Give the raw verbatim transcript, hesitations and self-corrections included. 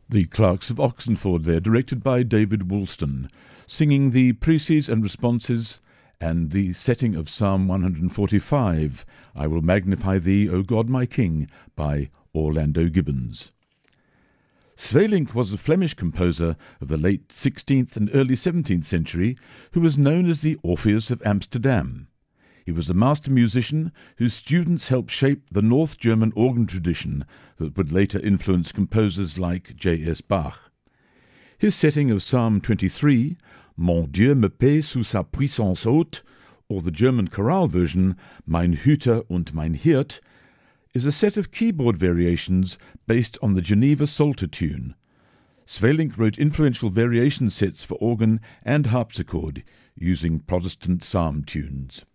The Clerks of Oxenford there, directed by David Woolston, singing the preces and responses and the setting of Psalm one forty-five, I Will Magnify Thee, O God my King, by Orlando Gibbons. Sweelinck was a Flemish composer of the late sixteenth and early seventeenth century who was known as the Orpheus of Amsterdam. He was a master musician whose students helped shape the North German organ tradition that would later influence composers like J S Bach. His setting of Psalm twenty-three, Mon Dieu me paie sous sa puissance haute, or the German chorale version, Mein Hüter und mein Hirt, is a set of keyboard variations based on the Geneva Psalter tune. Sweelinck wrote influential variation sets for organ and harpsichord using Protestant psalm tunes.